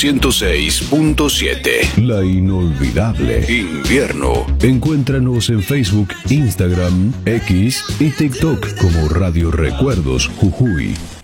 106.7. La inolvidable invierno. Encuéntranos en Facebook, Instagram, X y TikTok como Radio Recuerdos Jujuy.